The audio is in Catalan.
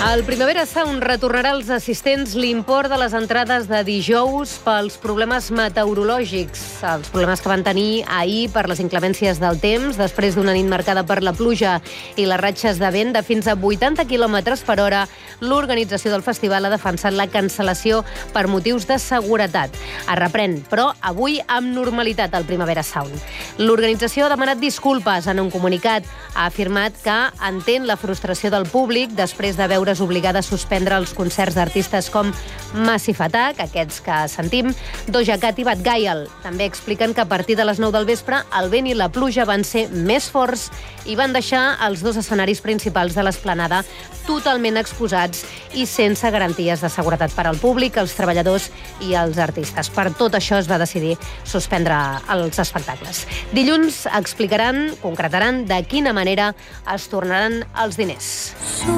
El Primavera Sound retornarà als assistents l'import de les entrades de dijous pels problemes meteorològics. Els problemes que van tenir ahir per les inclemències del temps, després d'una nit marcada per la pluja i les ratxes de vent de fins a 80 km per hora, l'organització del festival ha defensat la cancel·lació per motius de seguretat. Es reprèn, però avui amb normalitat, el Primavera Sound. L'organització ha demanat disculpes en un comunicat. Ha afirmat que entén la frustració del públic després de veure's obligada a suspendre els concerts d'artistes com Massive Attack, aquests que sentim, Doja Cat i Bad Gyal. També expliquen que a partir de les 9 del vespre el vent i la pluja van ser més forts i van deixar els dos escenaris principals de l'esplanada totalment exposats i sense garanties de seguretat per al públic, els treballadors i els artistes. Per tot això es va decidir suspendre els espectacles. Dilluns explicaran, concretaran de quina manera es tornaran els diners.